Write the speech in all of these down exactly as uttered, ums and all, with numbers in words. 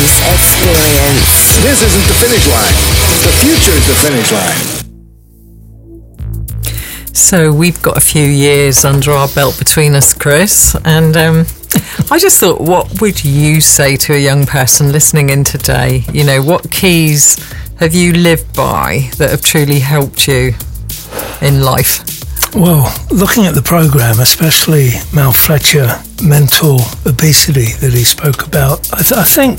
Dance Experience. This isn't the finish line. The future's the finish line. So we've got a few years under our belt between us, Chris, and um, I just thought, what would you say to a young person listening in today? You know, what keys have you lived by that have truly helped you in life? Well, looking at the programme, especially Mal Fletcher, mental obesity that he spoke about, I, th- I think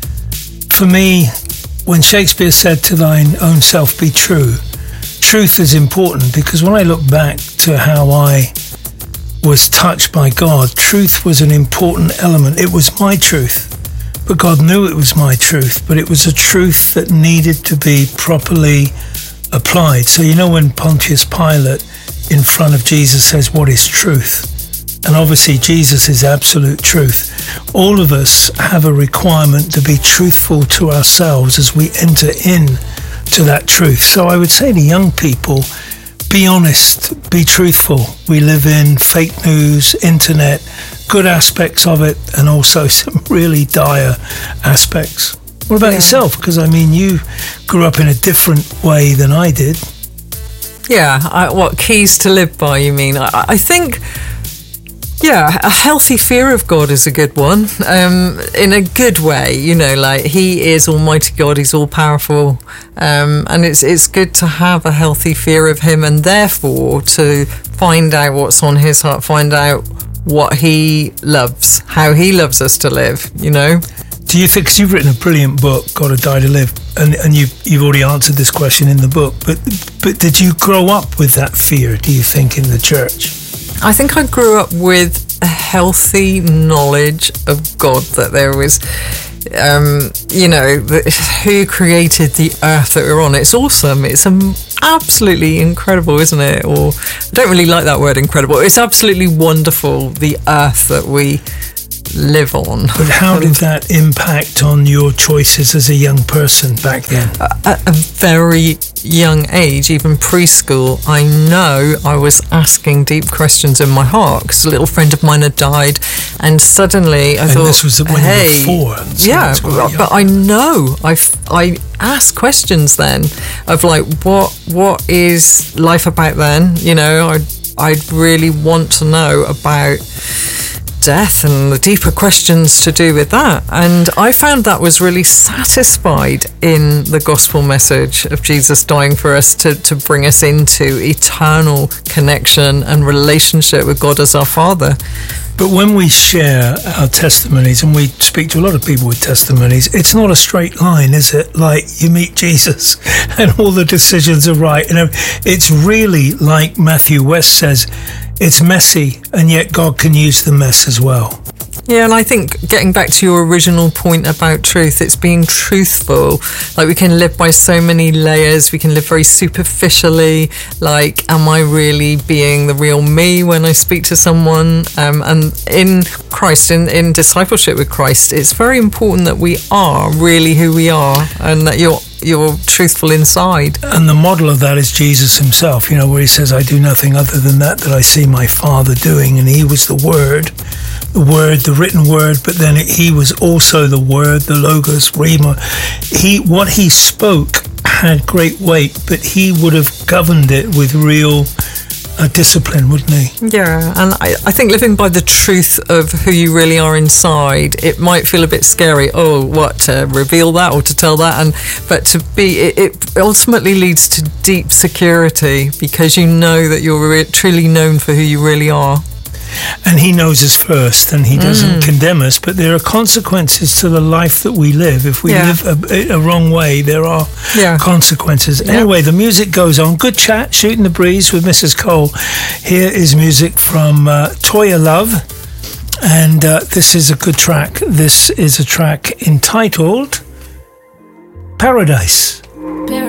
for me, when Shakespeare said, "To thine own self be true," truth is important, because when I look back to how I was touched by God, truth was an important element. It was my truth, but God knew it was my truth, but it was a truth that needed to be properly applied. So you know when Pontius Pilate in front of Jesus says, "What is truth?" And obviously Jesus is absolute truth. All of us have a requirement to be truthful to ourselves as we enter in to that truth. So I would say to young people, be honest, be truthful. We live in fake news, internet, good aspects of it, and also some really dire aspects. What about yeah. yourself? Because I mean, you grew up in a different way than I did. Yeah, I, what keys to live by, you mean? I, I think, yeah, a healthy fear of God is a good one, um, in a good way, you know, like He is Almighty God, He's all-powerful, um, and it's it's good to have a healthy fear of Him, and therefore to find out what's on His heart, find out what He loves, how He loves us to live, you know? Do you think, because you've written a brilliant book, Gotta Die to Live, and, and you've, you've already answered this question in the book, but but did you grow up with that fear, do you think, in the church? I think I grew up with a healthy knowledge of God, that there was, um, you know, the, who created the earth that we're on. It's awesome. It's um, absolutely incredible, isn't it? Or I don't really like that word, incredible. It's absolutely wonderful, the earth that we live on. But how did that impact on your choices as a young person back then? At a very young age, even preschool, I know I was asking deep questions in my heart, because a little friend of mine had died, and suddenly I and thought, this was when hey, you were four. So yeah, but, but I know I I asked questions then of like, what what is life about then? You know, I I'd really want to know about death and the deeper questions to do with that, and I found that was really satisfied in the gospel message of Jesus dying for us to, to bring us into eternal connection and relationship with God as our Father. But when we share our testimonies, and we speak to a lot of people with testimonies, it's not a straight line, is it? Like you meet Jesus and all the decisions are right, and it's really like Matthew West says, it's messy, and yet God can use the mess as well. Yeah, and I think getting back to your original point about truth, it's being truthful. Like, we can live by so many layers, we can live very superficially, like, am I really being the real me when I speak to someone? Um, and in Christ, in, in discipleship with Christ, it's very important that we are really who we are, and that you're you're truthful inside. And the model of that is Jesus himself, you know, where he says, I do nothing other than that that I see my Father doing. And he was the Word, the Word, the written Word, but then it, he was also the Word, the Logos, Rhema. He, what he spoke had great weight, but he would have governed it with real uh, discipline, wouldn't he? Yeah, and I, I think living by the truth of who you really are inside, it might feel a bit scary. Oh, what, to reveal that or to tell that? And but to be, it, it ultimately leads to deep security, because you know that you're re- truly known for who you really are. And he knows us first, and he doesn't mm. condemn us, but there are consequences to the life that we live. If we yeah. live a, a wrong way, there are yeah. consequences. Yeah. Anyway, the music goes on. Good chat, Shooting the Breeze with Missus Cole. Here is music from uh, Toya Love, and uh, this is a good track. This is a track entitled Paradise.